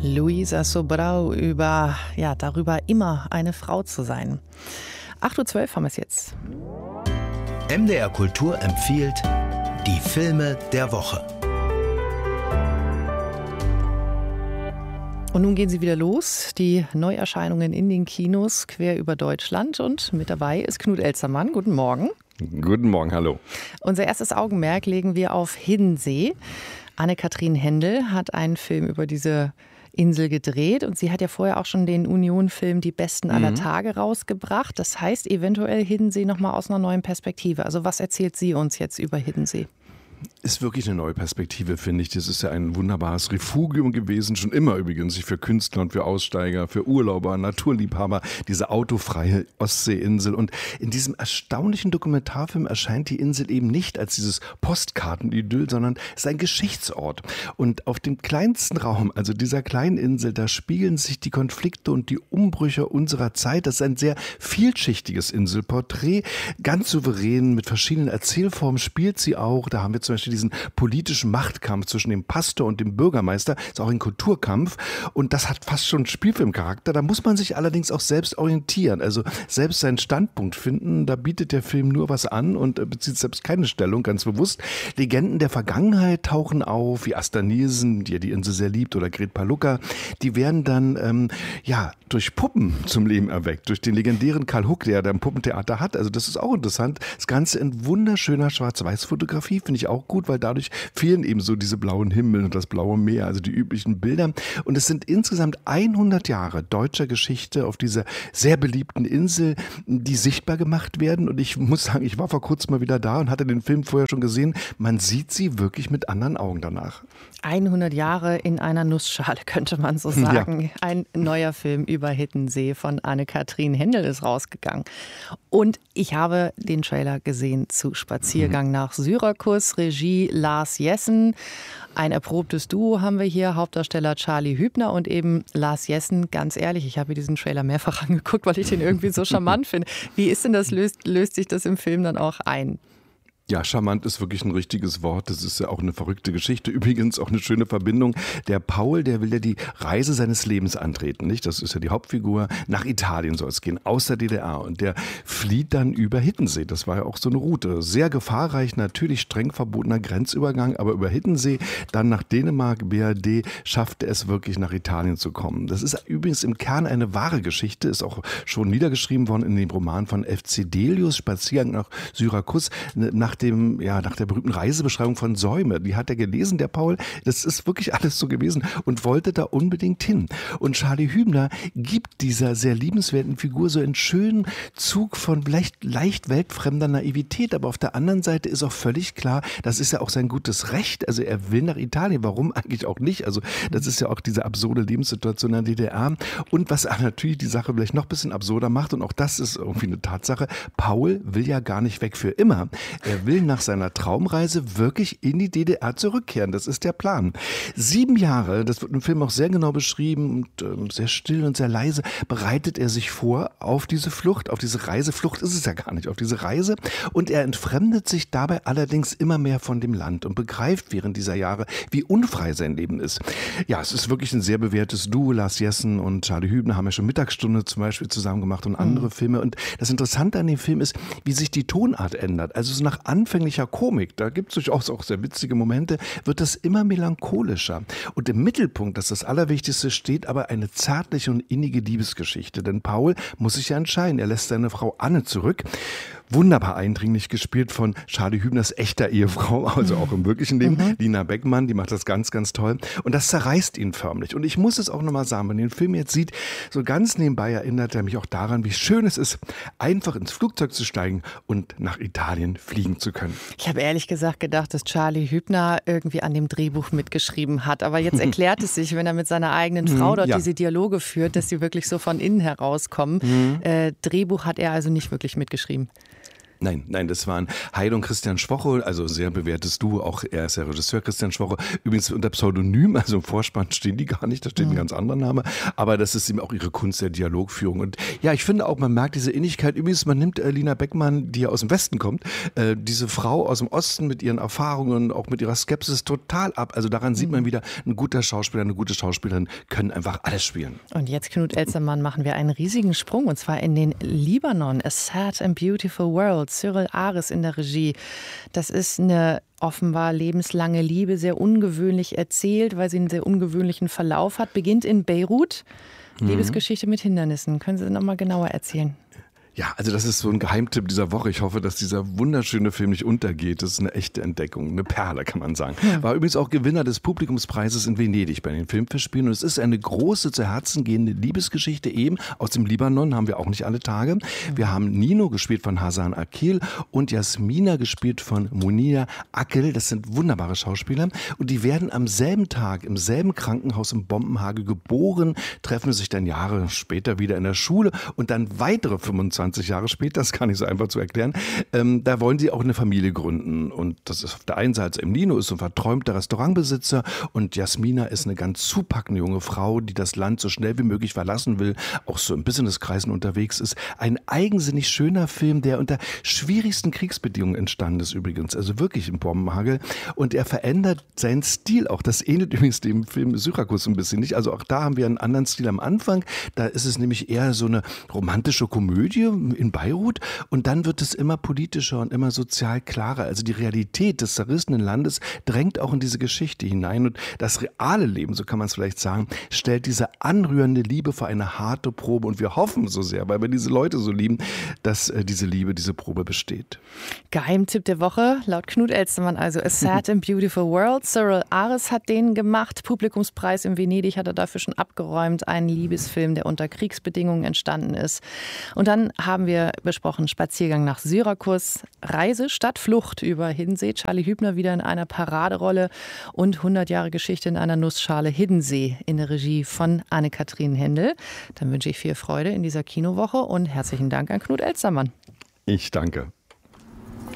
Luisa Sobrau darüber immer eine Frau zu sein. 8:12 Uhr haben wir es jetzt. MDR Kultur empfiehlt die Filme der Woche. Und nun gehen sie wieder los, die Neuerscheinungen in den Kinos quer über Deutschland. Und mit dabei ist Knut Elzermann. Guten Morgen. Guten Morgen, hallo. Unser erstes Augenmerk legen wir auf Hiddensee. Anne-Kathrin Hendel hat einen Film über diese Insel gedreht und sie hat ja vorher auch schon den Union-Film Die Besten aller Tage rausgebracht. Das heißt eventuell Hiddensee nochmal aus einer neuen Perspektive. Also was erzählt sie uns jetzt über Hiddensee? Ist wirklich eine neue Perspektive, finde ich. Das ist ja ein wunderbares Refugium gewesen, schon immer übrigens, für Künstler und für Aussteiger, für Urlauber, Naturliebhaber, diese autofreie Ostseeinsel. Und in diesem erstaunlichen Dokumentarfilm erscheint die Insel eben nicht als dieses Postkartenidyll, sondern es ist ein Geschichtsort. Und auf dem kleinsten Raum, also dieser kleinen Insel, da spiegeln sich die Konflikte und die Umbrüche unserer Zeit. Das ist ein sehr vielschichtiges Inselporträt, ganz souverän, mit verschiedenen Erzählformen spielt sie auch. Da haben wir zum Beispiel diesen politischen Machtkampf zwischen dem Pastor und dem Bürgermeister, ist auch ein Kulturkampf und das hat fast schon Spielfilmcharakter. Da muss man sich allerdings auch selbst orientieren, also selbst seinen Standpunkt finden. Da bietet der Film nur was an und bezieht selbst keine Stellung, ganz bewusst. Legenden der Vergangenheit tauchen auf, wie Asta Nielsen, die ja die Insel sehr liebt, oder Gret Palucka. Die werden dann durch Puppen zum Leben erweckt, durch den legendären Karl Huck, der da ein Puppentheater hat. Also das ist auch interessant. Das Ganze in wunderschöner Schwarz-Weiß-Fotografie, finde ich auch gut, weil dadurch fehlen eben so diese blauen Himmel und das blaue Meer, also die üblichen Bilder. Und es sind insgesamt 100 Jahre deutscher Geschichte auf dieser sehr beliebten Insel, die sichtbar gemacht werden. Und ich muss sagen, ich war vor kurzem mal wieder da und hatte den Film vorher schon gesehen. Man sieht sie wirklich mit anderen Augen danach. 100 Jahre in einer Nussschale, könnte man so sagen. Ja. Ein neuer Film über Hiddensee von Anne-Kathrin Hendel ist rausgegangen. Und ich habe den Trailer gesehen zu Spaziergang nach Syrakus, Regie Lars Jessen. Ein erprobtes Duo haben wir hier, Hauptdarsteller Charlie Hübner und eben Lars Jessen. Ganz ehrlich, ich habe mir diesen Trailer mehrfach angeguckt, weil ich den irgendwie so charmant finde. Wie ist denn das, löst sich das im Film dann auch ein? Ja, charmant ist wirklich ein richtiges Wort. Das ist ja auch eine verrückte Geschichte. Übrigens auch eine schöne Verbindung. Der Paul, der will ja die Reise seines Lebens antreten, nicht? Das ist ja die Hauptfigur. Nach Italien soll es gehen, aus der DDR. Und der flieht dann über Hiddensee. Das war ja auch so eine Route. Sehr gefahrreich, natürlich streng verbotener Grenzübergang. Aber über Hiddensee, dann nach Dänemark, BRD, schafft er es wirklich nach Italien zu kommen. Das ist übrigens im Kern eine wahre Geschichte. Ist auch schon niedergeschrieben worden in dem Roman von F.C. Delius, Spaziergang nach Syrakus, nach der berühmten Reisebeschreibung von Säume. Die hat er gelesen, der Paul. Das ist wirklich alles so gewesen und wollte da unbedingt hin. Und Charlie Hübner gibt dieser sehr liebenswerten Figur so einen schönen Zug von leicht weltfremder Naivität. Aber auf der anderen Seite ist auch völlig klar, das ist ja auch sein gutes Recht. Also er will nach Italien. Warum eigentlich auch nicht? Also das ist ja auch diese absurde Lebenssituation in der DDR. Und was natürlich die Sache vielleicht noch ein bisschen absurder macht, und auch das ist irgendwie eine Tatsache, Paul will ja gar nicht weg für immer. Er will nach seiner Traumreise wirklich in die DDR zurückkehren. Das ist der Plan. 7 Jahre, das wird im Film auch sehr genau beschrieben und sehr still und sehr leise, bereitet er sich vor auf diese Flucht, auf diese Reise. Flucht ist es ja gar nicht, auf diese Reise. Und er entfremdet sich dabei allerdings immer mehr von dem Land und begreift während dieser Jahre, wie unfrei sein Leben ist. Ja, es ist wirklich ein sehr bewährtes Duo. Lars Jessen und Charlie Hübner haben ja schon Mittagsstunde zum Beispiel zusammen gemacht und andere Filme. Und das Interessante an dem Film ist, wie sich die Tonart ändert. Also so nach anfänglicher Komik, da gibt es durchaus auch sehr witzige Momente, wird das immer melancholischer. Und im Mittelpunkt, das ist das Allerwichtigste, steht aber eine zärtliche und innige Liebesgeschichte. Denn Paul muss sich ja entscheiden. Er lässt seine Frau Anne zurück. Wunderbar eindringlich gespielt von Charlie Hübners echter Ehefrau, also auch im wirklichen Leben. Lina Beckmann, die macht das ganz, ganz toll. Und das zerreißt ihn förmlich. Und ich muss es auch nochmal sagen, wenn ihr den Film jetzt sieht, so ganz nebenbei erinnert er mich auch daran, wie schön es ist, einfach ins Flugzeug zu steigen und nach Italien fliegen zu können. Ich habe ehrlich gesagt gedacht, dass Charlie Hübner irgendwie an dem Drehbuch mitgeschrieben hat. Aber jetzt erklärt es sich, wenn er mit seiner eigenen Frau dort diese Dialoge führt, dass sie wirklich so von innen herauskommen. Drehbuch hat er also nicht wirklich mitgeschrieben. Nein, das waren Heide und Christian Schwocho, also sehr bewährtes Duo, auch er ist der Regisseur Christian Schwocho, übrigens unter Pseudonym, also im Vorspann stehen die gar nicht, da steht ein ganz anderer Name, aber das ist eben auch ihre Kunst der Dialogführung und ja, ich finde auch, man merkt diese Innigkeit, übrigens, man nimmt Lina Beckmann, die ja aus dem Westen kommt, diese Frau aus dem Osten mit ihren Erfahrungen, auch mit ihrer Skepsis total ab, also daran sieht man wieder, ein guter Schauspieler, eine gute Schauspielerin können einfach alles spielen. Und jetzt, Knut Elstermann, machen wir einen riesigen Sprung und zwar in den Libanon, A Sad and Beautiful World. Cyril Ares in der Regie. Das ist eine offenbar lebenslange Liebe, sehr ungewöhnlich erzählt, weil sie einen sehr ungewöhnlichen Verlauf hat. Beginnt in Beirut. Liebesgeschichte mit Hindernissen. Können Sie noch mal genauer erzählen? Ja, also das ist so ein Geheimtipp dieser Woche. Ich hoffe, dass dieser wunderschöne Film nicht untergeht. Das ist eine echte Entdeckung, eine Perle, kann man sagen. War übrigens auch Gewinner des Publikumspreises in Venedig bei den Filmfestspielen. Und es ist eine große, zu Herzen gehende Liebesgeschichte eben aus dem Libanon, haben wir auch nicht alle Tage. Wir haben Nino, gespielt von Hasan Akil, und Jasmina, gespielt von Munir Akel. Das sind wunderbare Schauspieler. Und die werden am selben Tag, im selben Krankenhaus im Bombenhagel geboren, treffen sich dann Jahre später wieder in der Schule und dann weitere 25 Jahre später, das kann ich so einfach zu erklären, da wollen sie auch eine Familie gründen. Und das ist auf der einen Seite, Nino ist so ein verträumter Restaurantbesitzer und Jasmina ist eine ganz zupackende junge Frau, die das Land so schnell wie möglich verlassen will, auch so im Businesskreisen unterwegs ist. Ein eigensinnig schöner Film, der unter schwierigsten Kriegsbedingungen entstanden ist übrigens, also wirklich im Bombenhagel. Und er verändert seinen Stil auch. Das ähnelt übrigens dem Film Syrakus ein bisschen nicht. Also auch da haben wir einen anderen Stil am Anfang. Da ist es nämlich eher so eine romantische Komödie in Beirut und dann wird es immer politischer und immer sozial klarer. Also die Realität des zerrissenen Landes drängt auch in diese Geschichte hinein und das reale Leben, so kann man es vielleicht sagen, stellt diese anrührende Liebe vor eine harte Probe und wir hoffen so sehr, weil wir diese Leute so lieben, dass diese Liebe, diese Probe besteht. Geheimtipp der Woche, laut Knut Elstermann, also A Sad and Beautiful World. Cyril Ares hat den gemacht, Publikumspreis in Venedig hat er dafür schon abgeräumt, ein Liebesfilm, der unter Kriegsbedingungen entstanden ist. Und dann haben wir besprochen Spaziergang nach Syrakus, Reise statt Flucht über Hiddensee, Charlie Hübner wieder in einer Paraderolle und 100 Jahre Geschichte in einer Nussschale, Hiddensee in der Regie von Anne-Kathrin Hendel. Dann wünsche ich viel Freude in dieser Kinowoche und herzlichen Dank an Knut Elstermann. Ich danke.